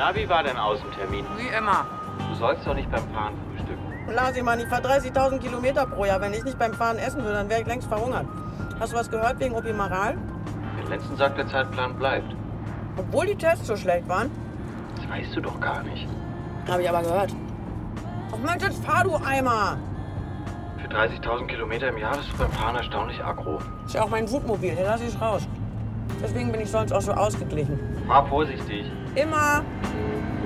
Na, wie war dein Außentermin? Wie immer. Du sollst doch nicht beim Fahren frühstücken. Lasi, Mann, ich fahre 30.000 Kilometer pro Jahr. Wenn ich nicht beim Fahren essen würde, dann wäre ich längst verhungert. Hast du was gehört wegen Opimaral? Der Lenzen sagt, der Zeitplan bleibt. Obwohl die Tests so schlecht waren? Das weißt du doch gar nicht. Habe ich aber gehört. Ach Mensch, jetzt fahr du Eimer! Für 30.000 Kilometer im Jahr bist du beim Fahren erstaunlich aggro. Ist ja auch mein Wutmobil, hier lass ich raus. Deswegen bin ich sonst auch so ausgeglichen. Fahr vorsichtig. Immer!